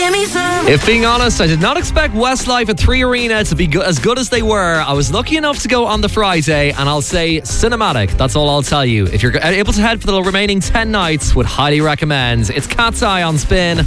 give me some. If being honest, I did not expect Westlife at 3 Arena to be as good as they were. I was lucky enough to go on the Friday, and I'll say cinematic. That's all I'll tell you. If you're able to head for the remaining 10 nights, would highly recommend. It's Cat's Eye on Spin.